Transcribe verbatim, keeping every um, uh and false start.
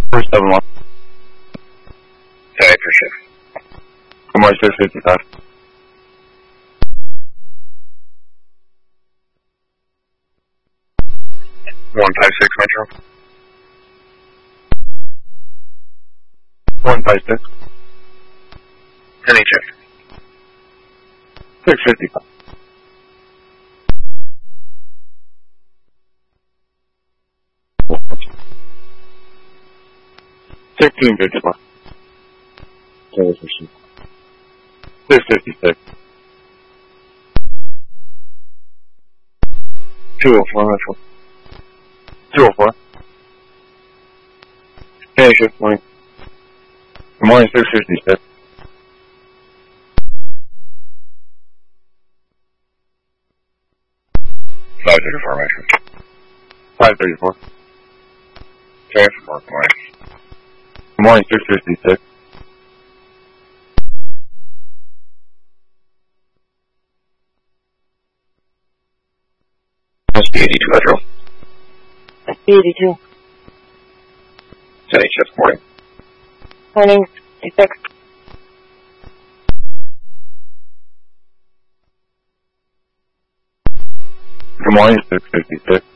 four seven one. Sorry for shift. Good morning, six fifty-five. one five six Metro. one five six. N H F. six fifty-five. sixteen fifty-one. six fifty-six. two oh four Metro. two oh four. N H F morning. Good morning, six fifty-six. five thirty-four Metro. five thirty-four. Sorry for more morning. Good morning, six fifty-six. S B eighty-two Metro. S B eighty-two. N H F morning. Morning, six. Good morning, six fifty-six.